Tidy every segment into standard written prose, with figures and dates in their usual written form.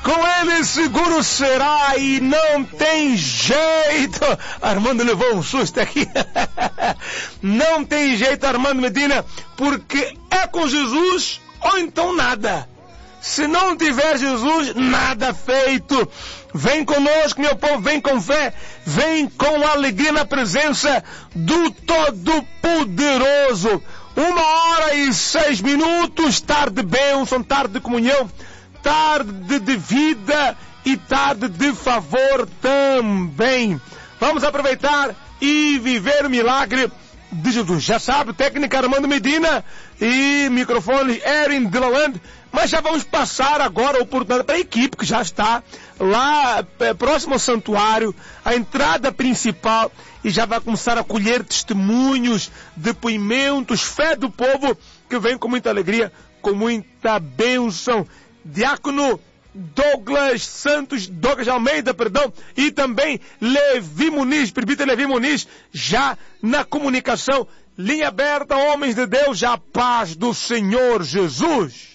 Com ele seguro será e não tem jeito. Armando levou um susto aqui. Não tem jeito, Armando Medina, porque é com Jesus ou então nada. Se não tiver Jesus, nada feito. Vem conosco, meu povo, vem com fé, vem com alegria na presença do Todo-Poderoso. 1h06, tarde de bênção, tarde de comunhão, tarde de vida e tarde de favor também. Vamos aproveitar e viver o milagre de Jesus. Já sabe, técnica Armando Medina e microfone Erin Delaland. Mas já vamos passar agora a oportunidade para a equipe que já está lá próximo ao santuário, a entrada principal, e já vai começar a colher testemunhos, depoimentos, fé do povo que vem com muita alegria, com muita bênção. Diácono Douglas Almeida, e também Levi Muniz, presbítero Levi Muniz, já na comunicação. Linha aberta, homens de Deus, a paz do Senhor Jesus.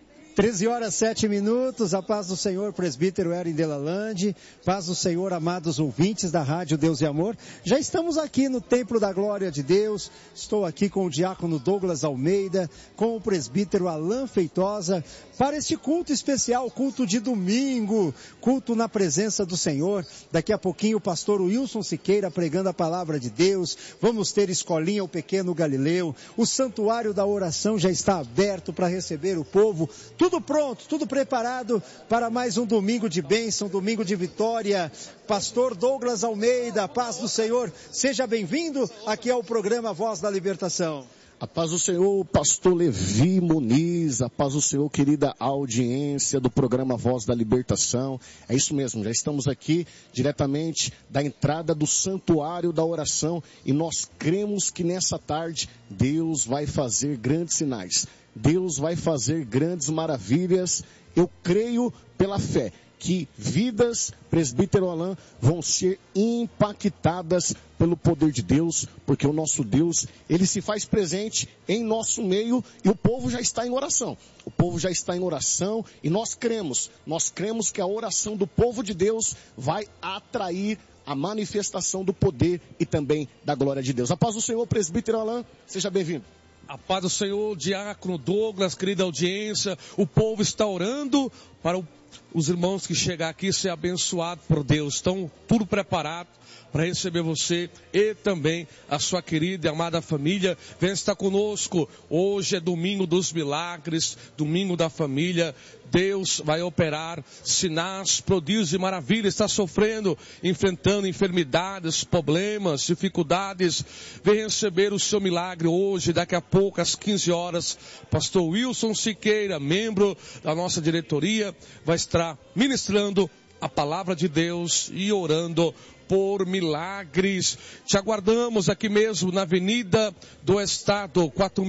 13h07, a paz do Senhor, presbítero Erin Delaland, paz do Senhor, amados ouvintes da Rádio Deus e Amor. Já estamos aqui no Templo da Glória de Deus, estou aqui com o diácono Douglas Almeida, com o presbítero Alain Feitosa, para este culto especial, culto de domingo, culto na presença do Senhor. Daqui a pouquinho o pastor Wilson Siqueira pregando a palavra de Deus, vamos ter escolinha o pequeno Galileu, o santuário da oração já está aberto para receber o povo, tudo pronto, tudo preparado para mais um domingo de bênção, domingo de vitória. Pastor Douglas Almeida, paz do Senhor, seja bem-vindo aqui ao programa Voz da Libertação. A paz do Senhor, pastor Levi Muniz, a paz do Senhor, querida audiência do programa Voz da Libertação. É isso mesmo, já estamos aqui diretamente da entrada do santuário da oração e nós cremos que nessa tarde Deus vai fazer grandes sinais. Deus vai fazer grandes maravilhas. Eu creio pela fé que vidas, presbítero Alain, vão ser impactadas pelo poder de Deus, porque o nosso Deus, ele se faz presente em nosso meio e o povo já está em oração. O povo já está em oração e nós cremos que a oração do povo de Deus vai atrair a manifestação do poder e também da glória de Deus. A paz do Senhor, presbítero Alain, seja bem-vindo. A paz do Senhor, diácono Douglas, querida audiência, o povo está orando para os irmãos que chegar aqui ser abençoados por Deus. Estão tudo preparado para receber você e também a sua querida e amada família. Vem estar conosco. Hoje é domingo dos milagres, domingo da família. Deus vai operar sinais, prodígios e maravilhas. Está sofrendo, enfrentando enfermidades, problemas, dificuldades. Vem receber o seu milagre hoje, daqui a pouco, às 15 horas. Pastor Wilson Siqueira, membro da nossa diretoria, vai estar ministrando a palavra de Deus e orando por milagres. Te aguardamos aqui mesmo na Avenida do Estado,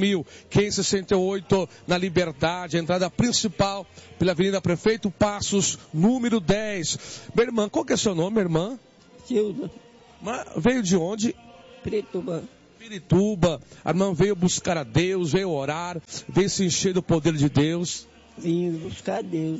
4.568, na Liberdade, a entrada principal pela Avenida Prefeito Passos, número 10. Minha irmã, qual que é seu nome, minha irmã? Silva. Veio de onde? Pirituba. A irmã veio buscar a Deus, veio orar, veio se encher do poder de Deus. Vim buscar a Deus.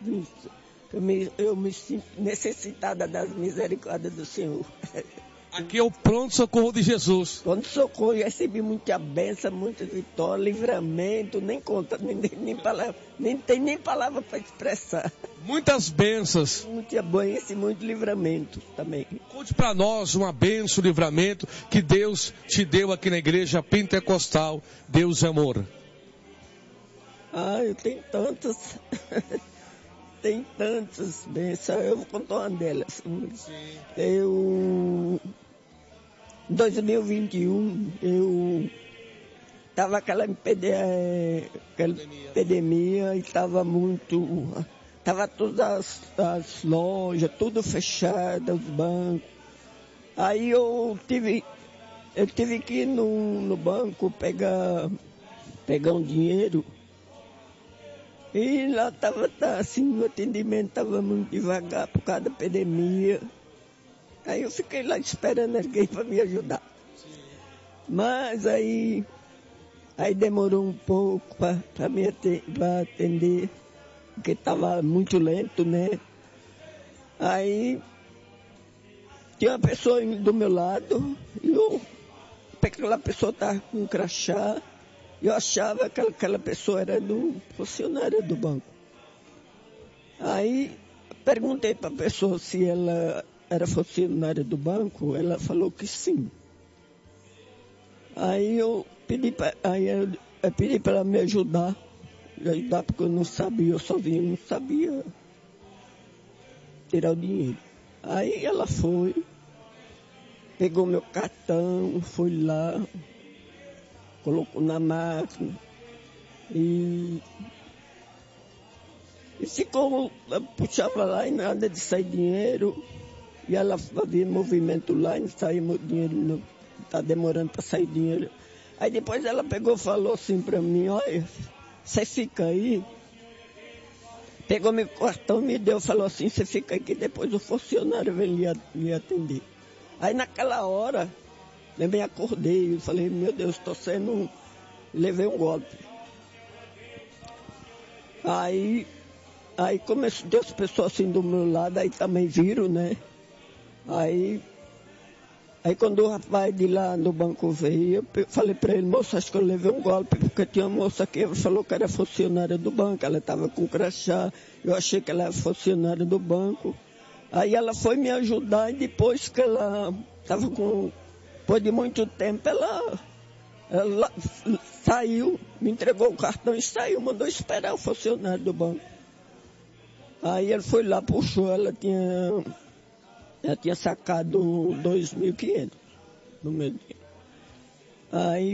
Eu me sinto necessitada das misericórdias do Senhor. Aqui é o pronto-socorro de Jesus. Pronto-socorro, eu recebi muita bênção, muita vitória, livramento, nem conta, nem palavra, nem tem nem palavra para expressar. Muitas bênçãos. Muita bênção e muito livramento também. Conte para nós uma bênção, livramento que Deus te deu aqui na igreja pentecostal. Deus é amor. Eu tenho tantas... Tem tantas bênçãos, eu vou contar uma delas. Em 2021, eu estava aquela epidemia e estava todas as lojas, tudo fechado, os bancos. Aí eu tive que ir no banco pegar um dinheiro. E lá o atendimento estava muito devagar por causa da epidemia. Aí eu fiquei lá esperando alguém para me ajudar. Mas aí demorou um pouco para me atender. porque estava muito lento, né? Aí tinha uma pessoa do meu lado, e aquela pessoa estava com um crachá, e eu achava que aquela pessoa era funcionária do banco. Aí perguntei para a pessoa se ela era funcionária do banco, ela falou que sim. Aí eu pedi para ela me ajudar porque eu não sabia, eu sozinho não sabia tirar o dinheiro. Aí ela foi, pegou meu cartão, foi lá, colocou na máquina e ficou, puxava lá e nada de sair dinheiro. E ela fazia movimento lá e não saía dinheiro, está demorando para sair dinheiro. Aí depois ela pegou e falou assim para mim, olha, você fica aí. Pegou meu cartão, me deu, falou assim, você fica aqui, depois o funcionário vem lhe atender. Aí naquela hora, eu me acordei, eu falei, meu Deus, levei um golpe. Aí começou, as pessoas assim do meu lado, aí também viram, né? Aí quando o rapaz de lá no banco veio, eu falei para ele, moça, acho que eu levei um golpe, porque tinha uma moça que falou que era funcionária do banco, ela estava com crachá, eu achei que ela era funcionária do banco. Aí ela foi me ajudar e depois que ela estava depois de muito tempo, ela saiu, me entregou o cartão e saiu, mandou esperar o funcionário do banco. Aí ele foi lá, puxou, ela tinha sacado 2.500 no meu dinheiro. Aí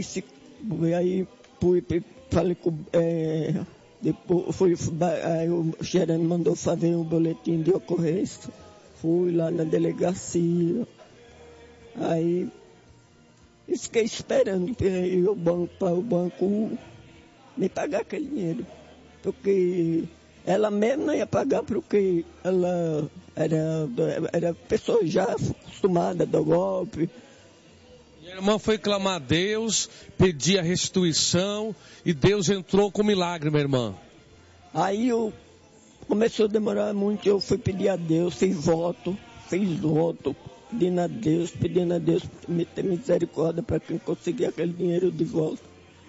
falei com aí o gerente mandou fazer um boletim de ocorrência. Fui lá na delegacia. Aí fiquei esperando para o banco me pagar aquele dinheiro. Porque ela mesma não ia pagar porque ela era pessoa já acostumada do golpe. Minha irmã foi clamar a Deus, pedir a restituição e Deus entrou com milagre, minha irmã. Aí Começou a demorar muito, eu fui pedir a Deus, fiz voto, pedindo a Deus me ter misericórdia para quem conseguir aquele dinheiro de volta.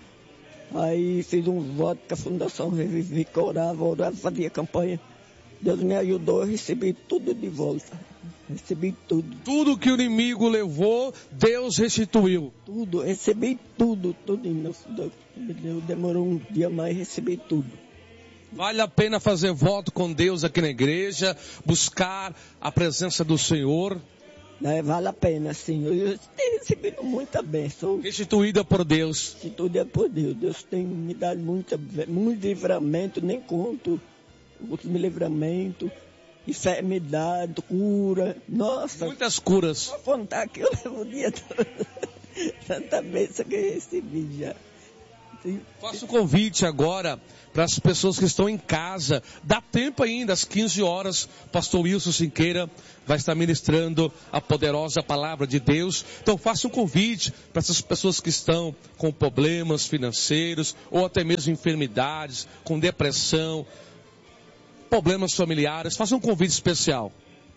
Aí fiz um voto que a Fundação Revivi, que orava, fazia campanha. Deus me ajudou, eu recebi tudo de volta. Recebi tudo. Tudo que o inimigo levou, Deus restituiu. Tudo, recebi tudo. Demorou um dia mais, recebi tudo. Vale a pena fazer voto com Deus aqui na igreja, buscar a presença do Senhor. Vale a pena, sim. Eu tenho recebido muita bênção. Restituída por Deus. Restituída por Deus. Deus tem me dado muito livramento, nem conto. Os livramentos, enfermidade, cura. Nossa. Muitas curas. Vou contar que eu levo o dia todo. Tanta bênção que eu recebi já. Faço um convite agora para as pessoas que estão em casa. Dá tempo ainda, às 15 horas, pastor Wilson Sinqueira vai estar ministrando a poderosa palavra de Deus. Então faça um convite para essas pessoas que estão com problemas financeiros ou até mesmo enfermidades, com depressão, problemas familiares. Faça um convite especial.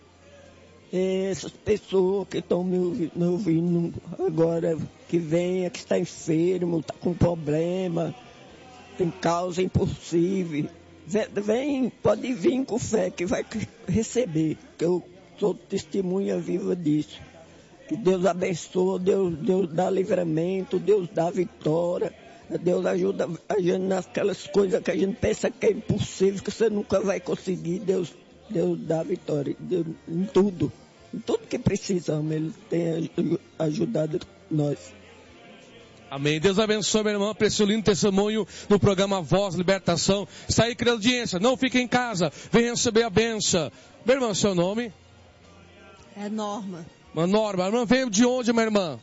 Essas pessoas que estão me ouvindo agora, que venha, que está enfermo, está com problema, tem causa impossível, pode vir com fé que vai receber, que eu sou testemunha viva disso. Que Deus abençoa, Deus dá livramento, Deus dá vitória, Deus ajuda a gente naquelas coisas que a gente pensa que é impossível, que você nunca vai conseguir, Deus dá vitória, Deus, em tudo que precisamos, Ele tem ajudado nós. Amém. Deus abençoe, meu irmão, para esse lindo testemunho no programa Voz Libertação. Está aí, querida audiência, não fique em casa, vem receber a benção. Meu irmão, seu nome? É Norma. Norma, a irmã veio de onde, minha irmã?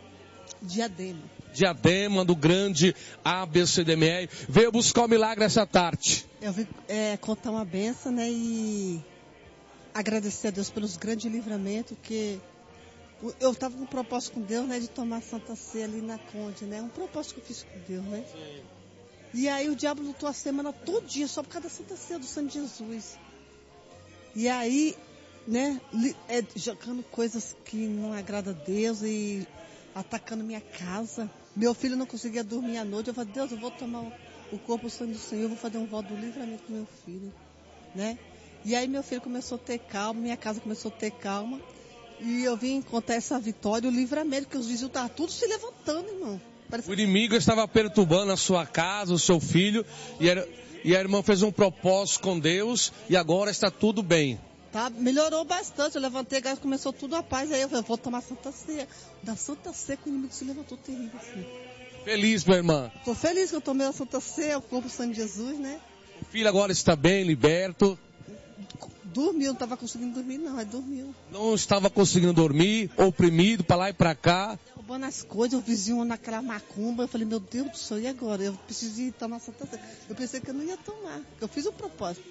Diadema, do grande ABCDMR. Veio buscar o milagre essa tarde. Eu vim contar uma benção, né, e agradecer a Deus pelos grandes livramentos, que eu estava com um propósito com Deus, né, de tomar Santa Ceia ali na Conde, né, um propósito que eu fiz com Deus, né. Sim. E aí o diabo lutou a semana todinha só por causa da Santa Ceia do Sangue de Jesus. E aí, né, jogando coisas que não agradam a Deus e atacando minha casa. Meu filho não conseguia dormir à noite. Eu falei, Deus, eu vou tomar o corpo, o sangue do Senhor, eu vou fazer um voto do livramento com meu filho, né? E aí meu filho começou a ter calma, minha casa começou a ter calma. E eu vim contar essa vitória, o livramento, que os vizinhos estavam tudo se levantando, irmão. O inimigo estava perturbando a sua casa, o seu filho, e a irmã fez um propósito com Deus, e agora está tudo bem. Tá, melhorou bastante, eu levantei, começou tudo a paz, aí eu falei, vou tomar Santa Ceia. Da Santa Ceia que o inimigo se levantou terrível assim. Feliz, minha irmã. Tô feliz que eu tomei a Santa Ceia, o corpo do Sangue de Jesus, né? O filho agora está bem, liberto. Dormiu, não estava conseguindo dormir não, aí dormiu. Não estava conseguindo dormir, oprimido, para lá e para cá. Derrubando as coisas, o vizinho naquela macumba, eu falei, meu Deus do céu, e agora? Eu preciso ir tomar Santa Ceia. Eu pensei que eu não ia tomar, eu fiz um propósito.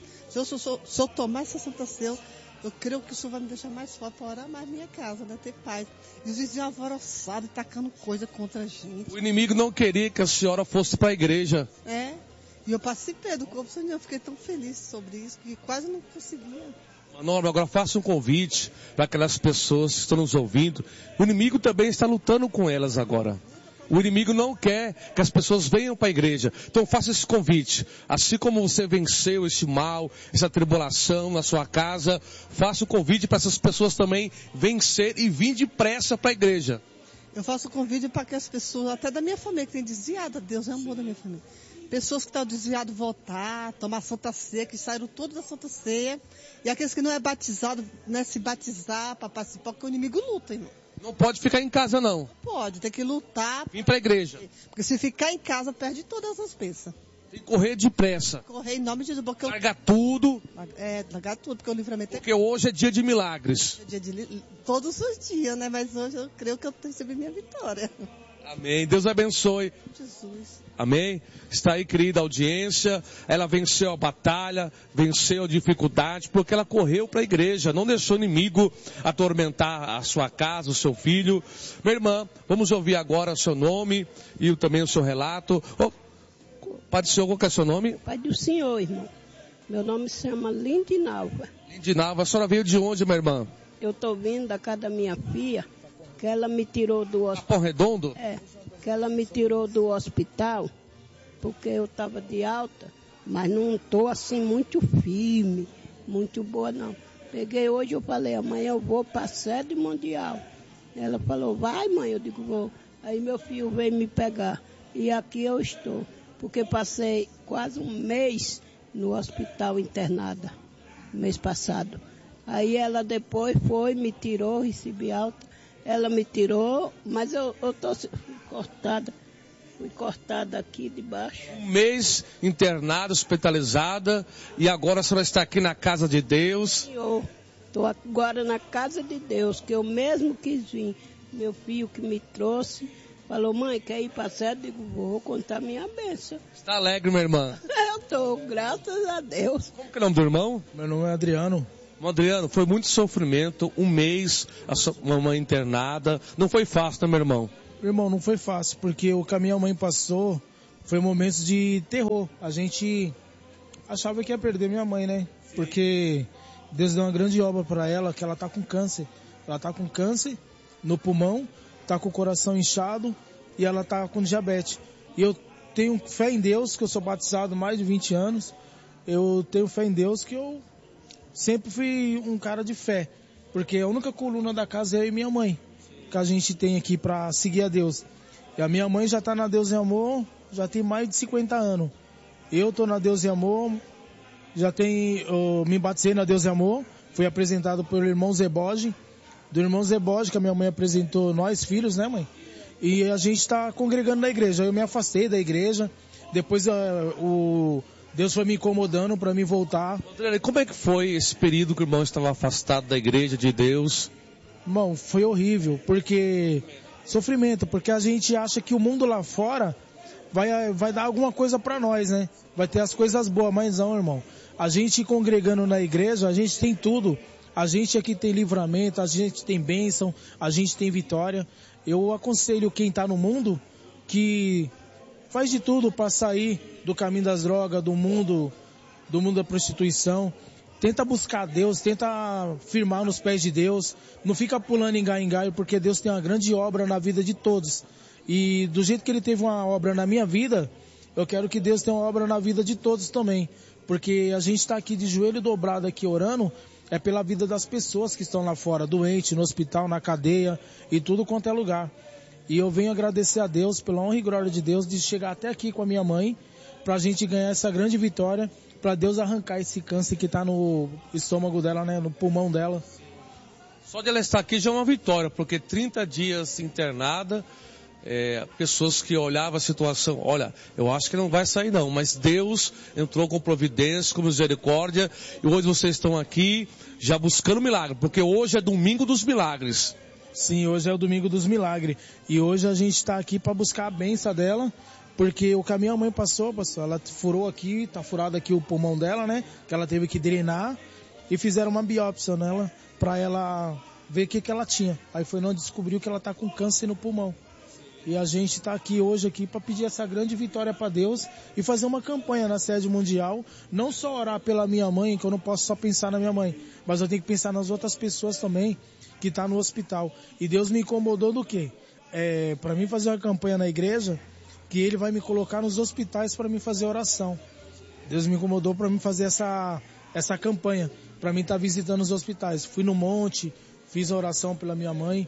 Se eu tomar essa Santa Ceia, eu creio que o Senhor vai me deixar mais forte para orar mais minha casa, né? Ter paz. E os vizinhos alvoroçados, tacando coisa contra a gente. O inimigo não queria que a senhora fosse para a igreja. É. E eu participei do corpo do Senhor, eu fiquei tão feliz sobre isso, que quase não conseguia. Norma, agora faça um convite para aquelas pessoas que estão nos ouvindo. O inimigo também está lutando com elas agora. O inimigo não quer que as pessoas venham para a igreja. Então faça esse convite. Assim como você venceu esse mal, essa tribulação na sua casa, faça o convite para essas pessoas também vencer e vir depressa para a igreja. Eu faço o convite para que as pessoas, até da minha família, que tem desviado, Deus é amor da minha família. Pessoas que estão desviadas voltar, tomar Santa Ceia, que saíram todos da Santa Ceia. E aqueles que não é batizado, né, se batizar para participar, porque o inimigo luta, irmão. Não pode ficar em casa, não. Pode, tem que lutar. Vim para a igreja. Porque se ficar em casa, perde todas as bênçãos. Tem que correr depressa. Correr em nome de Jesus. Porque largar tudo. Largar tudo, porque o livramento porque hoje é dia de milagres. É dia de todos os dias, né? Mas hoje eu creio que eu recebi minha vitória. Amém. Deus abençoe. Jesus. Amém? Está aí, querida audiência. Ela venceu a batalha, venceu a dificuldade, porque ela correu para a igreja, não deixou o inimigo atormentar a sua casa, o seu filho. Minha irmã, vamos ouvir agora o seu nome e também o seu relato. Pai do Senhor, qual que é o seu nome? Pai do Senhor, irmão. Meu nome se chama Lindinalva. Lindinalva, a senhora veio de onde, minha irmã? Eu estou vindo da casa da minha filha, que ela me tirou do hospital. Capão Redondo? É, que ela me tirou do hospital, porque eu estava de alta, mas não estou assim muito firme, muito boa não. Peguei hoje, eu falei, amanhã eu vou para a sede mundial. Ela falou, vai mãe, eu digo, vou. Aí meu filho veio me pegar, e aqui eu estou, porque passei quase um mês no hospital internada, mês passado. Aí ela depois foi, me tirou, recebi alta. Ela me tirou, mas eu estou cortada. Fui cortada aqui de baixo. Um mês internada, hospitalizada, e agora a senhora está aqui na casa de Deus. Eu estou agora na casa de Deus, que eu mesmo quis vir. Meu filho que me trouxe, falou, mãe, quer ir para a sede? Eu digo, vou contar minha bênção. Está alegre, minha irmã? Eu estou, graças a Deus. Como que é o nome do irmão? Meu nome é Adriano. Adriano, foi muito sofrimento, um mês, a sua mamãe internada. Não foi fácil, né, meu irmão? Meu irmão, não foi fácil, porque o que a minha mãe passou foi momentos de terror. A gente achava que ia perder minha mãe, né? Porque Deus deu uma grande obra para ela, que ela tá com câncer. Ela tá com câncer no pulmão, tá com o coração inchado e ela tá com diabetes. E eu tenho fé em Deus, que eu sou batizado há mais de 20 anos. Eu tenho fé em Deus que eu sempre fui um cara de fé, porque a única coluna da casa é eu e minha mãe, que a gente tem aqui para seguir a Deus. E a minha mãe já está na Deus e Amor, já tem mais de 50 anos. Eu estou na Deus e Amor, eu me batizei na Deus e Amor, fui apresentado pelo irmão Zeboge, do irmão Zeboge, que a minha mãe apresentou nós filhos, né mãe? E a gente está congregando na igreja. Eu me afastei da igreja, depois Deus foi me incomodando para me voltar. André, como é que foi esse período que o irmão estava afastado da igreja de Deus? Irmão, foi horrível, porque sofrimento, porque a gente acha que o mundo lá fora vai dar alguma coisa para nós, né? Vai ter as coisas boas, mas não, irmão. A gente congregando na igreja, a gente tem tudo. A gente aqui tem livramento, a gente tem bênção, a gente tem vitória. Eu aconselho quem está no mundo que faz de tudo para sair do caminho das drogas, do mundo da prostituição. Tenta buscar Deus, tenta firmar nos pés de Deus. Não fica pulando em galho, porque Deus tem uma grande obra na vida de todos. E do jeito que Ele teve uma obra na minha vida, eu quero que Deus tenha uma obra na vida de todos também. Porque a gente está aqui de joelho dobrado aqui orando, é pela vida das pessoas que estão lá fora, doente, no hospital, na cadeia e tudo quanto é lugar. E eu venho agradecer a Deus, pela honra e glória de Deus, de chegar até aqui com a minha mãe, para a gente ganhar essa grande vitória, para Deus arrancar esse câncer que está no estômago dela, né, no pulmão dela. Só de ela estar aqui já é uma vitória, porque 30 dias internada, pessoas que olhavam a situação, olha, eu acho que não vai sair não, mas Deus entrou com providência, com misericórdia, e hoje vocês estão aqui já buscando milagre, porque hoje é domingo dos milagres. Sim, hoje é o domingo dos milagres, e hoje a gente está aqui para buscar a bênção dela, porque o caminhão a mãe passou, pastor, ela furou aqui, tá furado aqui o pulmão dela, né, que ela teve que drenar, e fizeram uma biópsia nela, para ela ver o que ela tinha. Aí foi onde descobriu que ela tá com câncer no pulmão. E a gente está aqui hoje para pedir essa grande vitória para Deus e fazer uma campanha na sede mundial, não só orar pela minha mãe, que eu não posso só pensar na minha mãe, mas eu tenho que pensar nas outras pessoas também que estão no hospital. E Deus me incomodou do quê? Para mim fazer uma campanha na igreja, que Ele vai me colocar nos hospitais para mim fazer oração. Deus me incomodou para mim fazer essa campanha, para mim estar visitando os hospitais. Fui no monte, fiz a oração pela minha mãe.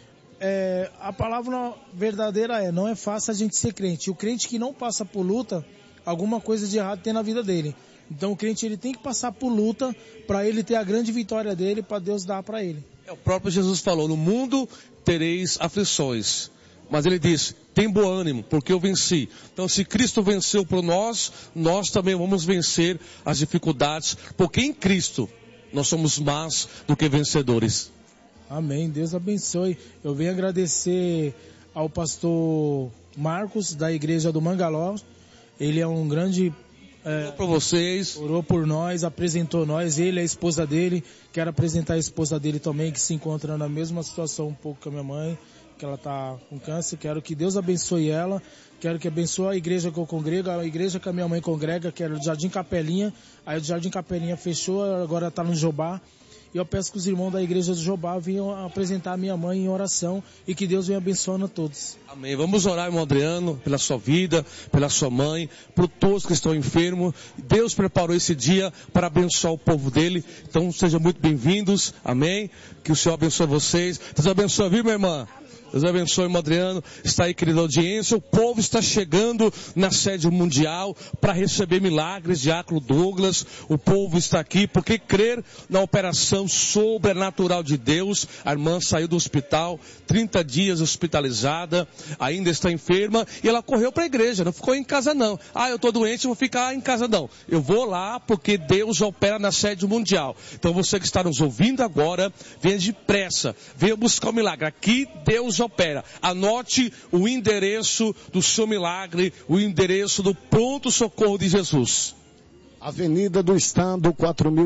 A palavra verdadeira não é fácil a gente ser crente. O crente que não passa por luta, alguma coisa de errado tem na vida dele. Então o crente ele tem que passar por luta para ele ter a grande vitória dele, para Deus dar para ele. O próprio Jesus falou, no mundo tereis aflições. Mas ele disse, tem bom ânimo, porque eu venci. Então se Cristo venceu por nós, nós também vamos vencer as dificuldades, porque em Cristo nós somos mais do que vencedores. Amém, Deus abençoe. Eu venho agradecer ao pastor Marcos, da igreja do Mangaló. Ele é um grande... orou por vocês. Orou por nós, apresentou nós. Ele, a esposa dele. Quero apresentar a esposa dele também, que se encontra na mesma situação um pouco que a minha mãe, que ela está com câncer. Quero que Deus abençoe ela. Quero que abençoe a igreja que eu congrego, a igreja que a minha mãe congrega, que era o Jardim Capelinha. Aí o Jardim Capelinha fechou, agora está no Jobá. E eu peço que os irmãos da igreja do Jobá venham apresentar a minha mãe em oração e que Deus venha abençoando a todos. Amém. Vamos orar, irmão Adriano, pela sua vida, pela sua mãe, por todos que estão enfermos. Deus preparou esse dia para abençoar o povo dele. Então sejam muito bem-vindos. Amém. Que o Senhor abençoe vocês. Deus abençoe, viu, minha irmã? Deus abençoe, irmão Adriano. Está aí, querida audiência. O povo está chegando na sede mundial para receber milagres. Diácono Douglas, o povo está aqui porque crer na operação sobrenatural de Deus. A irmã saiu do hospital, 30 dias hospitalizada, ainda está enferma e ela correu para a igreja, não ficou em casa não. Eu estou doente, vou ficar em casa não. Eu vou lá porque Deus opera na sede mundial. Então você que está nos ouvindo agora, venha depressa, venha buscar o milagre. Aqui Deus opera. Anote o endereço do seu milagre, o endereço do pronto socorro de Jesus. Avenida do Estado,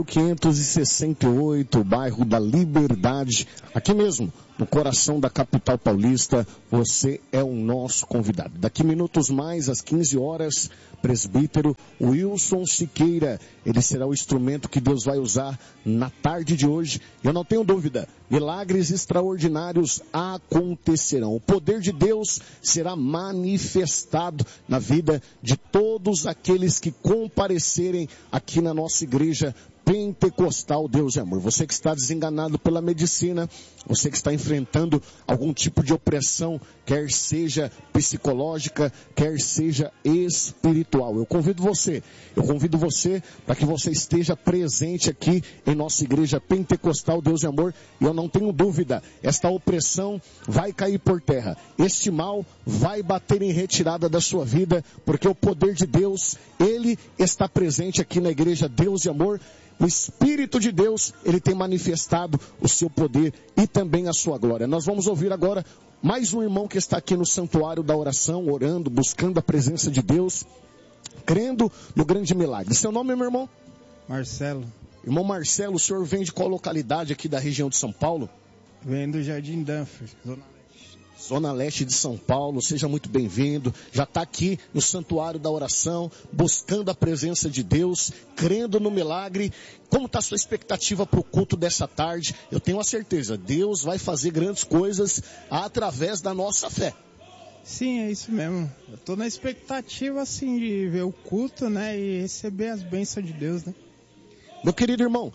4568, bairro da Liberdade, aqui mesmo, no coração da capital paulista. Você é o nosso convidado. Daqui minutos mais, às 15 horas, presbítero Wilson Siqueira, ele será o instrumento que Deus vai usar na tarde de hoje. Eu não tenho dúvida, milagres extraordinários acontecerão. O poder de Deus será manifestado na vida de todos aqueles que comparecerem aqui na nossa igreja pentecostal Deus é Amor. Você que está desenganado pela medicina, você que está enfrentando algum tipo de opressão, quer seja psicológica, quer seja espiritual. Eu convido você para que você esteja presente aqui em nossa igreja pentecostal Deus é Amor. E eu não tenho dúvida, esta opressão vai cair por terra. Este mal vai bater em retirada da sua vida, porque o poder de Deus, Ele está presente aqui na igreja Deus e Amor. O Espírito de Deus, Ele tem manifestado o seu poder e também a sua glória. Nós vamos ouvir agora mais um irmão que está aqui no santuário da oração, orando, buscando a presença de Deus, crendo no grande milagre. Seu nome, meu irmão? Marcelo. Irmão Marcelo, o senhor vem de qual localidade aqui da região de São Paulo? Vem do Jardim Danfer, Zona Leste. Zona Leste de São Paulo, seja muito bem-vindo. Já está aqui no Santuário da Oração, buscando a presença de Deus, crendo no milagre. Como está a sua expectativa para o culto dessa tarde? Eu tenho a certeza, Deus vai fazer grandes coisas através da nossa fé. Sim, é isso mesmo. Eu estou na expectativa, assim, de ver o culto, né, e receber as bênçãos de Deus, né? Meu querido irmão,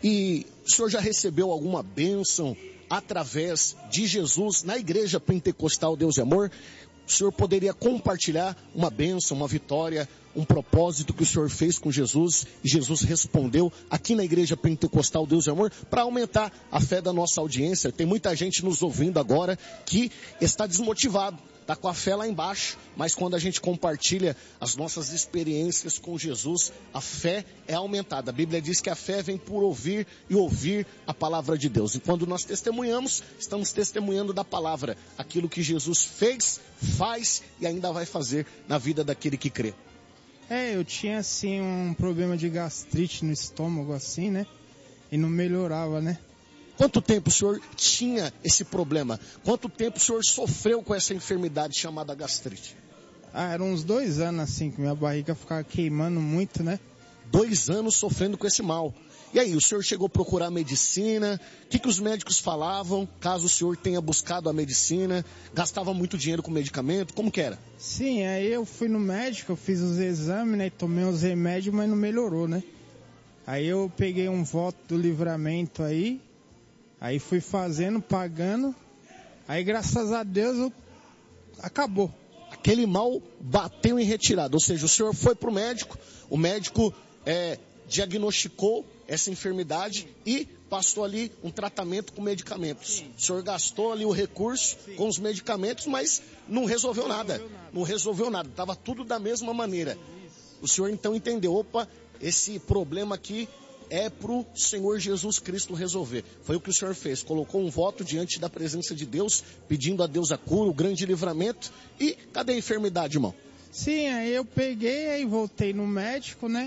e o senhor já recebeu alguma bênção através de Jesus na Igreja Pentecostal Deus e Amor? O senhor poderia compartilhar uma bênção, uma vitória, um propósito que o senhor fez com Jesus e Jesus respondeu aqui na Igreja Pentecostal Deus e Amor, para aumentar a fé da nossa audiência? Tem muita gente nos ouvindo agora que está desmotivado, está com a fé lá embaixo, mas quando a gente compartilha as nossas experiências com Jesus, a fé é aumentada. A Bíblia diz que a fé vem por ouvir e ouvir a palavra de Deus. E quando nós testemunhamos, estamos testemunhando da palavra, aquilo que Jesus fez, faz e ainda vai fazer na vida daquele que crê. Eu tinha assim um problema de gastrite no estômago, assim, né? E não melhorava, né? Quanto tempo o senhor tinha esse problema? Quanto tempo o senhor sofreu com essa enfermidade chamada gastrite? Eram uns 2 anos assim, que minha barriga ficava queimando muito, né? 2 anos sofrendo com esse mal. E aí, o senhor chegou a procurar medicina? O que os médicos falavam, caso o senhor tenha buscado a medicina? Gastava muito dinheiro com medicamento? Como que era? Sim, aí eu fui no médico, eu fiz os exames, né? Tomei os remédios, mas não melhorou, né? Aí eu peguei um voto do livramento aí fui fazendo, pagando, aí graças a Deus acabou. Aquele mal bateu em retirada, ou seja, o senhor foi para o médico diagnosticou essa enfermidade e passou ali um tratamento com medicamentos. Sim. O senhor gastou ali o recurso com os medicamentos, mas não resolveu nada. Não resolveu nada, estava tudo da mesma maneira. O senhor então entendeu, esse problema aqui é para o Senhor Jesus Cristo resolver. Foi o que o senhor fez, colocou um voto diante da presença de Deus, pedindo a Deus a cura, o grande livramento. E cadê a enfermidade, irmão? Sim, aí eu peguei, aí voltei no médico, né?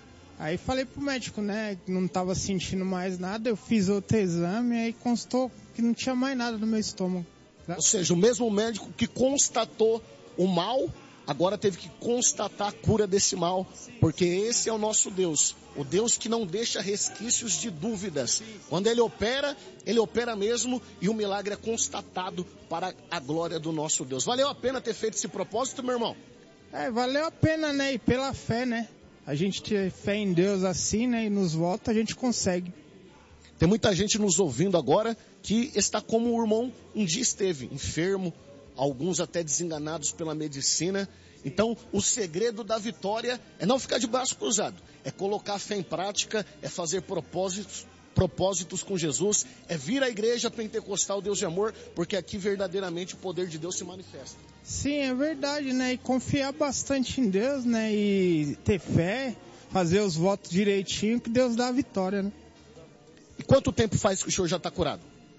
Aí falei pro médico, né, que não estava sentindo mais nada, eu fiz outro exame, aí constou que não tinha mais nada no meu estômago. Ou seja, o mesmo médico que constatou o mal, agora teve que constatar a cura desse mal, porque esse é o nosso Deus, o Deus que não deixa resquícios de dúvidas. Quando Ele opera mesmo e o milagre é constatado para a glória do nosso Deus. Valeu a pena ter feito esse propósito, meu irmão? Valeu a pena, né, e pela fé, né? A gente ter fé em Deus assim, né, e nos votos a gente consegue. Tem muita gente nos ouvindo agora que está como o irmão um dia esteve, enfermo, alguns até desenganados pela medicina. Então, o segredo da vitória é não ficar de braço cruzado, é colocar a fé em prática, é fazer propósitos com Jesus, é vir à Igreja Pentecostal Deus de Amor, porque aqui verdadeiramente o poder de Deus se manifesta. Sim, é verdade, né? E confiar bastante em Deus, né? E ter fé, fazer os votos direitinho, que Deus dá a vitória, né? E quanto tempo faz que o senhor já está curado?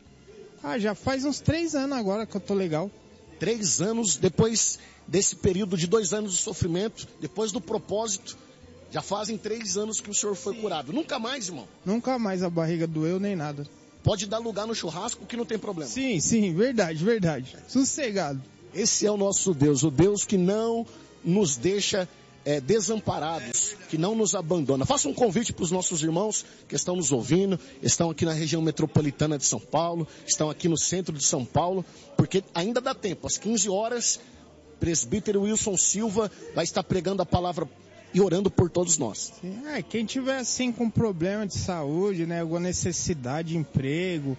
Já faz uns 3 anos agora que eu tô legal. 3 anos, depois desse período de 2 anos de sofrimento, depois do propósito, já fazem 3 anos que o senhor foi curado. Nunca mais, irmão? Nunca mais a barriga doeu nem nada. Pode dar lugar no churrasco que não tem problema. Sim, verdade. Sossegado. Esse é o nosso Deus, o Deus que não nos deixa desamparados, que não nos abandona. Faça um convite para os nossos irmãos que estão nos ouvindo, estão aqui na região metropolitana de São Paulo, estão aqui no centro de São Paulo, porque ainda dá tempo, às 15 horas, presbítero Wilson Silva vai estar pregando a palavra e orando por todos nós. Sim, quem tiver assim com problema de saúde, né, alguma necessidade de emprego,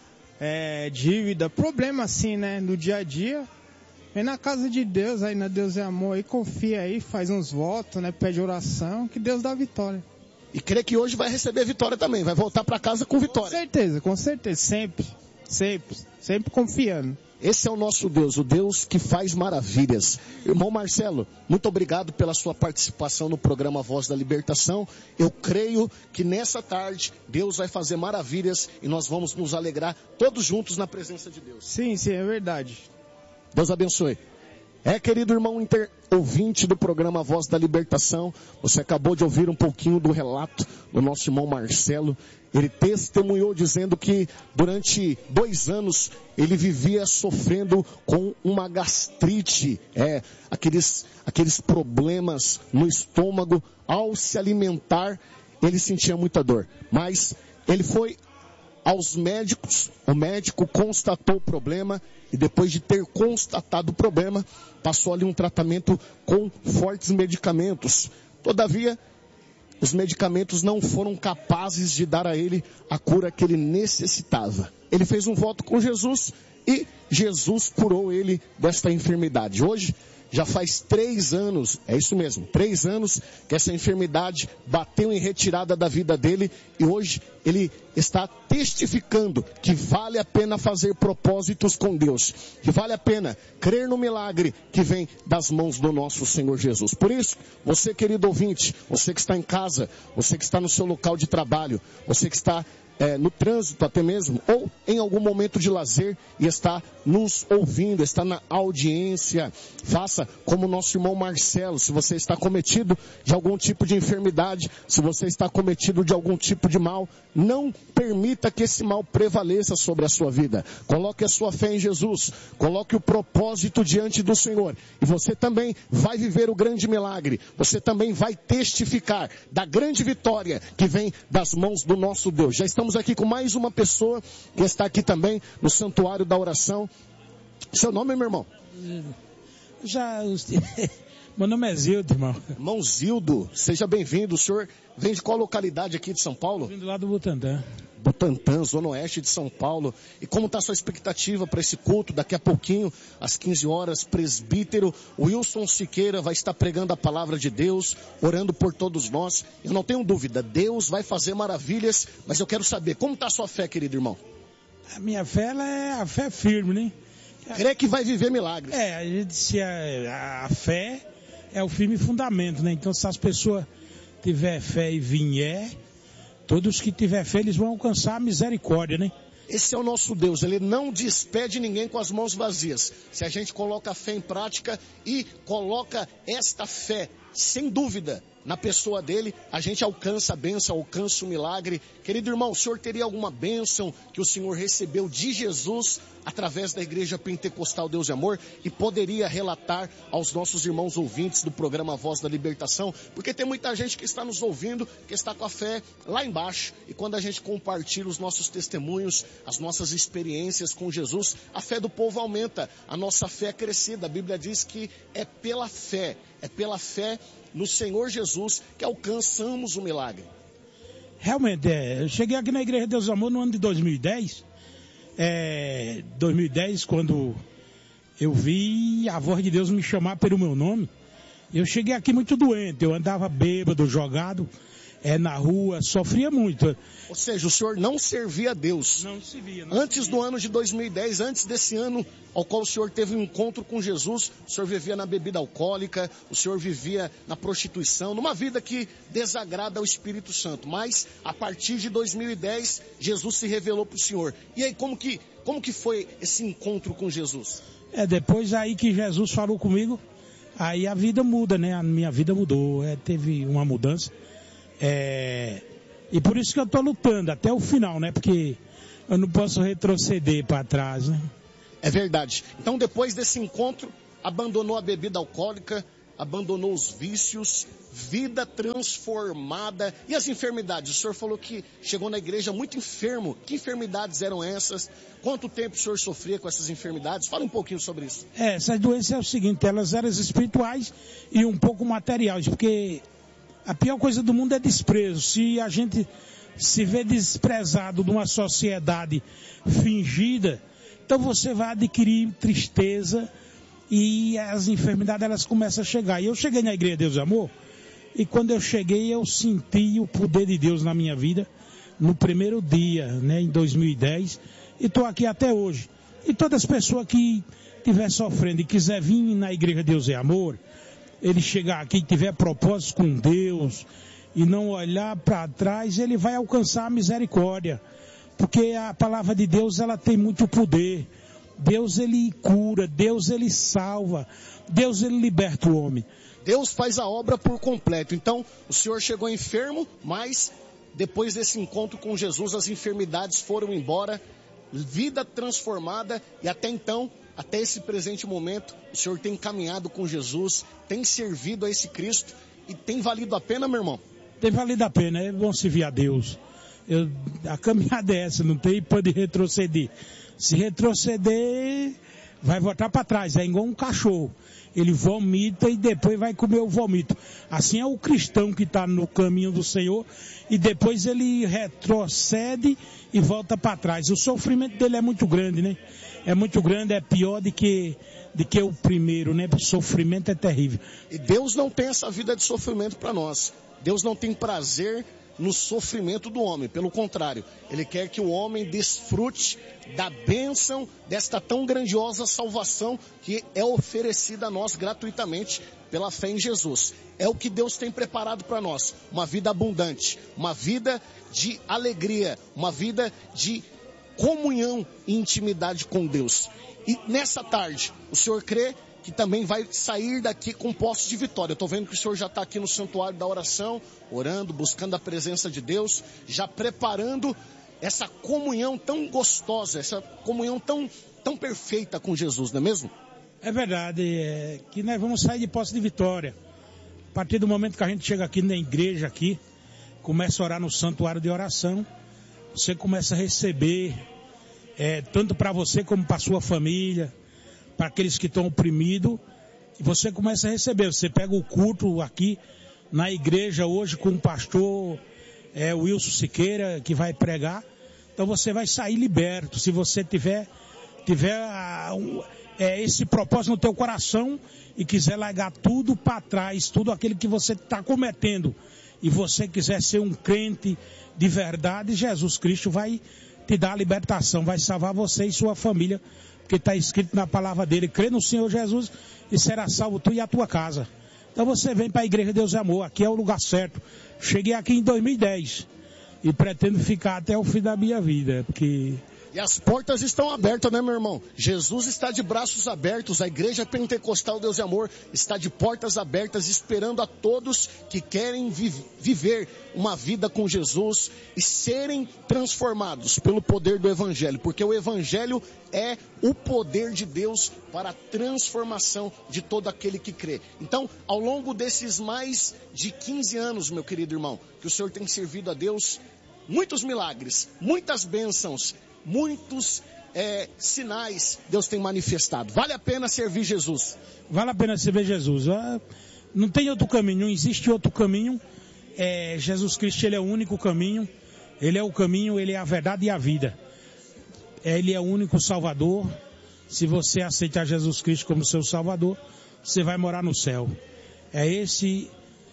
dívida, problema assim, né, no dia a dia, vem na casa de Deus, aí na Deus é Amor, aí confia aí, faz uns votos, né, pede oração, que Deus dá vitória. E crê que hoje vai receber vitória também, vai voltar para casa com vitória. Com certeza, sempre confiando. Esse é o nosso Deus, o Deus que faz maravilhas. Irmão Marcelo, muito obrigado pela sua participação no programa Voz da Libertação. Eu creio que nessa tarde Deus vai fazer maravilhas e nós vamos nos alegrar todos juntos na presença de Deus. Sim, é verdade. Deus abençoe. Querido irmão ouvinte do programa Voz da Libertação, você acabou de ouvir um pouquinho do relato do nosso irmão Marcelo. Ele testemunhou dizendo que durante 2 anos ele vivia sofrendo com uma gastrite, aqueles problemas no estômago. Ao se alimentar, ele sentia muita dor. Mas ele foi aos médicos, o médico constatou o problema e depois de ter constatado o problema, passou ali um tratamento com fortes medicamentos. Todavia, os medicamentos não foram capazes de dar a ele a cura que ele necessitava. Ele fez um voto com Jesus e Jesus curou ele desta enfermidade. Hoje, já faz 3 anos, é isso mesmo, 3 anos que essa enfermidade bateu em retirada da vida dele e hoje ele está testificando que vale a pena fazer propósitos com Deus, que vale a pena crer no milagre que vem das mãos do nosso Senhor Jesus. Por isso, você querido ouvinte, você que está em casa, você que está no seu local de trabalho, você que está no trânsito até mesmo, ou em algum momento de lazer e está nos ouvindo, está na audiência, faça como o nosso irmão Marcelo. Se você está cometido de algum tipo de enfermidade, se você está cometido de algum tipo de mal, não permita que esse mal prevaleça sobre a sua vida. Coloque a sua fé em Jesus, coloque o propósito diante do Senhor e você também vai viver o grande milagre, você também vai testificar da grande vitória que vem das mãos do nosso Deus. Já estamos aqui com mais uma pessoa que está aqui também no Santuário da Oração. Seu nome, meu irmão? Meu nome é Zildo, irmão. Irmão Zildo, seja bem-vindo. O senhor vem de qual localidade aqui de São Paulo? Vim do lado do Butantã. Butantã, Zona Oeste de São Paulo. E como está a sua expectativa para esse culto? Daqui a pouquinho, às 15 horas, presbítero Wilson Siqueira vai estar pregando a palavra de Deus, orando por todos nós. Eu não tenho dúvida, Deus vai fazer maravilhas, mas eu quero saber, como está a sua fé, querido irmão? A minha fé, ela é a fé firme, né? Crê que vai viver milagres. A gente, se a fé é o firme fundamento, né? Então, se as pessoas tiver fé e vier, todos que tiver fé, eles vão alcançar a misericórdia, né? Esse é o nosso Deus, Ele não despede ninguém com as mãos vazias. Se a gente coloca a fé em prática e coloca esta fé, sem dúvida, na pessoa dele, a gente alcança a bênção, alcança o milagre. Querido irmão, o senhor teria alguma bênção que o senhor recebeu de Jesus através da Igreja Pentecostal Deus e Amor e poderia relatar aos nossos irmãos ouvintes do programa Voz da Libertação? Porque tem muita gente que está nos ouvindo, que está com a fé lá embaixo, e quando a gente compartilha os nossos testemunhos, as nossas experiências com Jesus, a fé do povo aumenta, a nossa fé é crescida. A Bíblia diz que é pela fé no Senhor Jesus que alcançamos o milagre. Realmente, eu cheguei aqui na Igreja Deus e Amor no ano de 2010. 2010, quando eu vi a voz de Deus me chamar pelo meu nome, eu cheguei aqui muito doente, eu andava bêbado, jogado na rua, sofria muito. Ou seja, o senhor não servia a Deus. Não servia. Antes do ano de 2010, antes desse ano ao qual o senhor teve um encontro com Jesus, o senhor vivia na bebida alcoólica, o senhor vivia na prostituição, numa vida que desagrada ao Espírito Santo. Mas, a partir de 2010, Jesus se revelou para o senhor. E aí, como que foi esse encontro com Jesus? Depois aí que Jesus falou comigo, aí a vida muda, né? A minha vida mudou, teve uma mudança. E por isso que eu estou lutando até o final, né? Porque eu não posso retroceder para trás, né? É verdade. Então, depois desse encontro, abandonou a bebida alcoólica, abandonou os vícios, vida transformada. E as enfermidades? O senhor falou que chegou na igreja muito enfermo. Que enfermidades eram essas? Quanto tempo o senhor sofria com essas enfermidades? Fala um pouquinho sobre isso. Essas doenças é o seguinte, elas eram espirituais e um pouco materiais, porque a pior coisa do mundo é desprezo. Se a gente se vê desprezado numa sociedade fingida, então você vai adquirir tristeza e as enfermidades elas começam a chegar. E eu cheguei na Igreja Deus e Amor, e quando eu cheguei eu senti o poder de Deus na minha vida no primeiro dia, né, em 2010, e estou aqui até hoje. E todas as pessoas que estiver sofrendo e quiser vir na Igreja Deus e Amor, ele chegar aqui e tiver propósito com Deus e não olhar para trás, ele vai alcançar a misericórdia. Porque a palavra de Deus, ela tem muito poder. Deus ele cura, Deus ele salva, Deus ele liberta o homem. Deus faz a obra por completo. Então, o senhor chegou enfermo, mas depois desse encontro com Jesus, as enfermidades foram embora, vida transformada, e até então, até esse presente momento, o senhor tem caminhado com Jesus, tem servido a esse Cristo, e tem valido a pena, meu irmão? Tem valido a pena, é bom servir a Deus. A caminhada é essa, não tem pode retroceder. Se retroceder, vai voltar para trás, é igual um cachorro. Ele vomita e depois vai comer o vômito. Assim é o cristão que está no caminho do Senhor e depois ele retrocede e volta para trás. O sofrimento dele é muito grande, né? É muito grande, é pior do que o primeiro, né? O sofrimento é terrível. E Deus não tem essa vida de sofrimento para nós. Deus não tem prazer no sofrimento do homem, pelo contrário, Ele quer que o homem desfrute da bênção desta tão grandiosa salvação que é oferecida a nós gratuitamente pela fé em Jesus. É o que Deus tem preparado para nós, uma vida abundante, uma vida de alegria, uma vida de comunhão e intimidade com Deus. E nessa tarde, o senhor crê que também vai sair daqui com posse de vitória? Eu estou vendo que o senhor já está aqui no santuário da oração, orando, buscando a presença de Deus, já preparando essa comunhão tão gostosa, essa comunhão tão perfeita com Jesus, não é mesmo? É verdade, que nós vamos sair de posse de vitória. A partir do momento que a gente chega aqui na igreja, aqui, começa a orar no santuário de oração, você começa a receber, tanto para você como para a sua família, para aqueles que estão oprimidos, e você começa a receber. Você pega o culto aqui na igreja hoje com o pastor Wilson Siqueira, que vai pregar, então você vai sair liberto. Se você tiver esse propósito no teu coração e quiser largar tudo para trás, tudo aquilo que você está cometendo, e você quiser ser um crente de verdade, Jesus Cristo vai te dar a libertação, vai salvar você e sua família, porque está escrito na palavra dele: crê no Senhor Jesus e será salvo tu e a tua casa. Então você vem para a Igreja Deus e Amor, aqui é o lugar certo. Cheguei aqui em 2010 e pretendo ficar até o fim da minha vida, porque... E as portas estão abertas, né, meu irmão? Jesus está de braços abertos, a Igreja Pentecostal Deus e Amor está de portas abertas, esperando a todos que querem viver uma vida com Jesus e serem transformados pelo poder do Evangelho, porque o Evangelho é o poder de Deus para a transformação de todo aquele que crê. Então, ao longo desses mais de 15 anos, meu querido irmão, que o Senhor tem servido a Deus, muitos milagres, muitas bênçãos, muitos sinais Deus tem manifestado. Vale a pena servir Jesus? Vale a pena servir Jesus. Não tem outro caminho, não existe outro caminho. Jesus Cristo, Ele é o único caminho. Ele é o caminho, Ele é a verdade e a vida. Ele é o único Salvador. Se você aceitar Jesus Cristo como seu Salvador, você vai morar no céu. Esse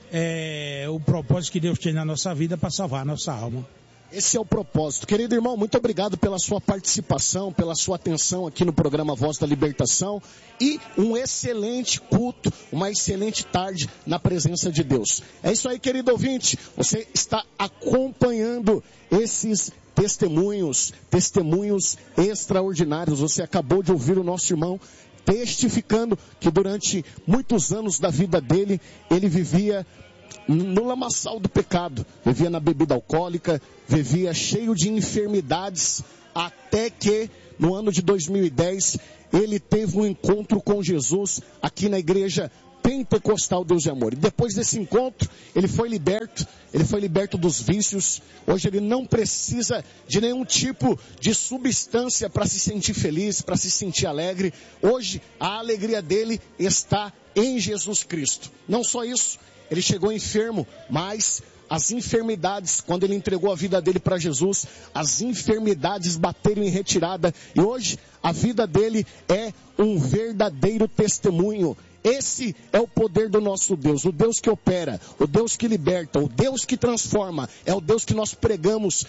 o propósito que Deus tem na nossa vida, para salvar a nossa alma. Esse é o propósito. Querido irmão, muito obrigado pela sua participação, pela sua atenção aqui no programa Voz da Libertação, e um excelente culto, uma excelente tarde na presença de Deus. É isso aí, querido ouvinte, você está acompanhando esses testemunhos extraordinários. Você acabou de ouvir o nosso irmão testificando que durante muitos anos da vida dele, ele vivia no lamaçal do pecado, vivia na bebida alcoólica, vivia cheio de enfermidades, até que no ano de 2010 ele teve um encontro com Jesus aqui na Igreja Pentecostal Deus e Amor. E depois desse encontro ele foi liberto dos vícios. Hoje ele não precisa de nenhum tipo de substância para se sentir feliz, para se sentir alegre. Hoje a alegria dele está em Jesus Cristo. Não só isso, ele chegou enfermo, mas as enfermidades, quando ele entregou a vida dele para Jesus, as enfermidades bateram em retirada. E hoje a vida dele é um verdadeiro testemunho. Esse é o poder do nosso Deus, o Deus que opera, o Deus que liberta, o Deus que transforma. É o Deus que nós pregamos